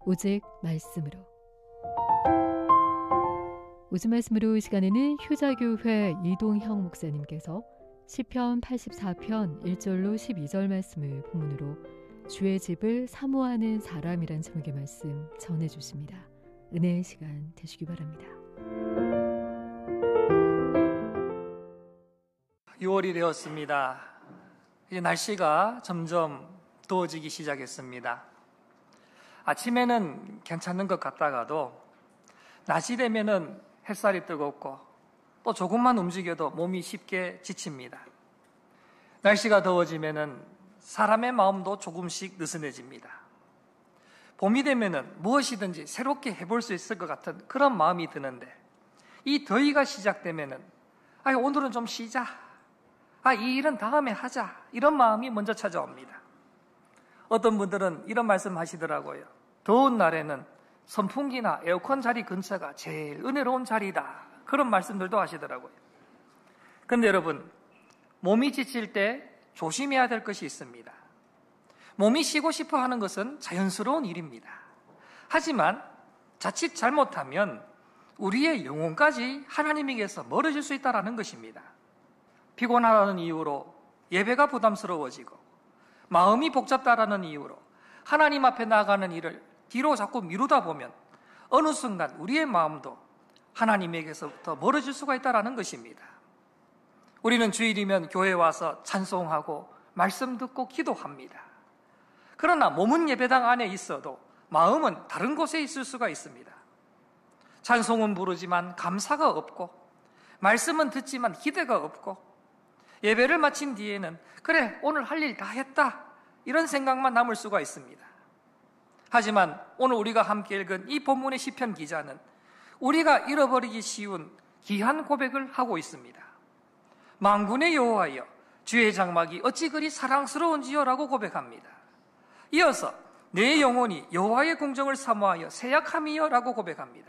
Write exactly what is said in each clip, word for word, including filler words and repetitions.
오직 말씀으로. 오직 말씀으로 이 시간에는 효자교회 이동형 목사님께서 시편 팔십사 편 일 절로 십이 절 말씀을 본문으로 주의 집을 사모하는 사람이란 제목의 말씀 전해주십니다. 은혜의 시간 되시기 바랍니다. 유월이 되었습니다. 이제 날씨가 점점 더워지기 시작했습니다. 아침에는 괜찮은 것 같다가도 낮이 되면은 햇살이 뜨겁고 또 조금만 움직여도 몸이 쉽게 지칩니다. 날씨가 더워지면은 사람의 마음도 조금씩 느슨해집니다. 봄이 되면은 무엇이든지 새롭게 해볼 수 있을 것 같은 그런 마음이 드는데, 이 더위가 시작되면은 아, 오늘은 좀 쉬자, 아, 이 일은 다음에 하자, 이런 마음이 먼저 찾아옵니다. 어떤 분들은 이런 말씀 하시더라고요. 더운 날에는 선풍기나 에어컨 자리 근처가 제일 은혜로운 자리다, 그런 말씀들도 하시더라고요. 그런데 여러분, 몸이 지칠 때 조심해야 될 것이 있습니다. 몸이 쉬고 싶어 하는 것은 자연스러운 일입니다. 하지만 자칫 잘못하면 우리의 영혼까지 하나님에게서 멀어질 수 있다는 것입니다. 피곤하다는 이유로 예배가 부담스러워지고, 마음이 복잡다라는 이유로 하나님 앞에 나아가는 일을 뒤로 자꾸 미루다 보면 어느 순간 우리의 마음도 하나님에게서부터 멀어질 수가 있다는 것입니다. 우리는 주일이면 교회에 와서 찬송하고 말씀 듣고 기도합니다. 그러나 몸은 예배당 안에 있어도 마음은 다른 곳에 있을 수가 있습니다. 찬송은 부르지만 감사가 없고, 말씀은 듣지만 기대가 없고, 예배를 마친 뒤에는 그래, 오늘 할 일 다 했다, 이런 생각만 남을 수가 있습니다. 하지만 오늘 우리가 함께 읽은 이 본문의 시편 기자는 우리가 잃어버리기 쉬운 귀한 고백을 하고 있습니다. 만군의 여호와여, 주의 장막이 어찌 그리 사랑스러운지요 라고 고백합니다. 이어서 내 영혼이 여호와의 궁정을 사모하여 새약함이요 라고 고백합니다.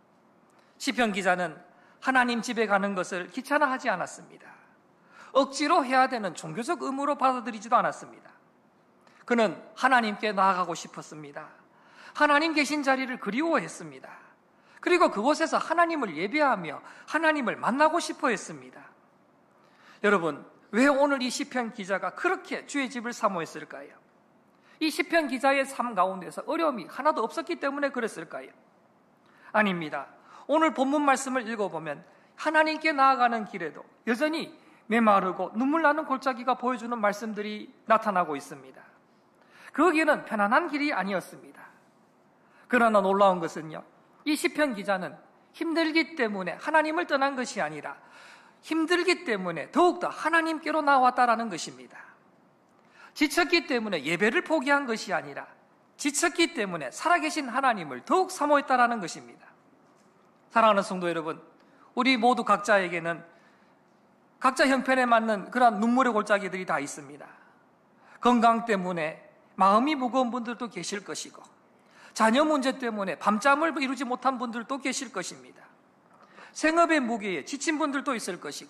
시편 기자는 하나님 집에 가는 것을 귀찮아하지 않았습니다. 억지로 해야 되는 종교적 의무로 받아들이지도 않았습니다. 그는 하나님께 나아가고 싶었습니다. 하나님 계신 자리를 그리워했습니다. 그리고 그곳에서 하나님을 예배하며 하나님을 만나고 싶어 했습니다. 여러분, 왜 오늘 이 시편 기자가 그렇게 주의 집을 사모했을까요? 이 시편 기자의 삶 가운데서 어려움이 하나도 없었기 때문에 그랬을까요? 아닙니다. 오늘 본문 말씀을 읽어보면 하나님께 나아가는 길에도 여전히 메마르고 눈물 나는 골짜기가 보여주는 말씀들이 나타나고 있습니다. 그 길은 편안한 길이 아니었습니다. 그러나 놀라운 것은요, 이 시편 기자는 힘들기 때문에 하나님을 떠난 것이 아니라 힘들기 때문에 더욱더 하나님께로 나왔다라는 것입니다. 지쳤기 때문에 예배를 포기한 것이 아니라 지쳤기 때문에 살아계신 하나님을 더욱 사모했다라는 것입니다. 사랑하는 성도 여러분, 우리 모두 각자에게는 각자 형편에 맞는 그런 눈물의 골짜기들이 다 있습니다. 건강 때문에 마음이 무거운 분들도 계실 것이고, 자녀 문제 때문에 밤잠을 이루지 못한 분들도 계실 것입니다. 생업의 무게에 지친 분들도 있을 것이고,